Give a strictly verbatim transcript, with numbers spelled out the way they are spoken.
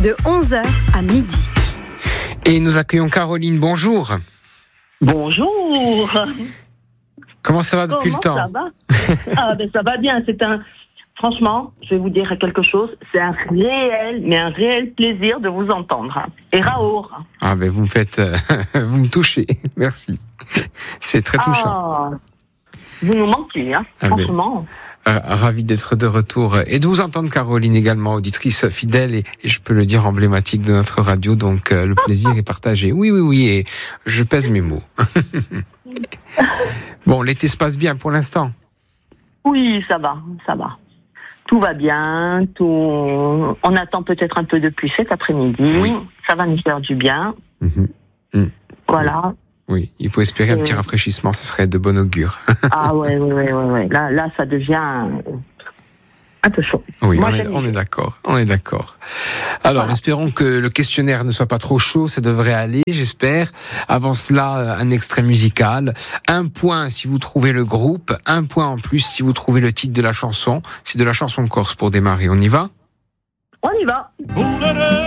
de onze heures à midi. Et nous accueillons Caroline, bonjour. Bonjour. Comment ça va depuis Comment le temps? Ça va ah, ben, ça va bien, c'est un... Franchement, je vais vous dire quelque chose, c'est un réel, mais un réel plaisir de vous entendre. Et Raoul. Ah ben vous me faites... Euh, vous me touchez, merci. C'est très touchant. Ah, vous nous manquez, hein, Ah, franchement. Euh, ravi d'être de retour et de vous entendre, Caroline, également, auditrice fidèle et, et je peux le dire emblématique de notre radio, donc euh, le plaisir est partagé. Oui, oui, oui, et je pèse mes mots. Bon, l'été se passe bien pour l'instant? Oui, ça va, ça va. Tout va bien, tout... on attend peut-être un peu de pluie cet après-midi, oui. Ça va nous faire du bien. Mmh. Mmh. Voilà. Oui, il faut espérer un petit rafraîchissement, ce serait de bon augure. Ah ouais, ouais, ouais, ouais, ouais. Là, là, ça devient un peu chaud. Oui, Moi, on, est, on est d'accord, on est d'accord. Alors, voilà. Espérons que le questionnaire ne soit pas trop chaud, ça devrait aller, j'espère. Avant cela, un extrait musical. Un point si vous trouvez le groupe, un point en plus si vous trouvez le titre de la chanson. C'est de la chanson corse pour démarrer, on y va? On y va.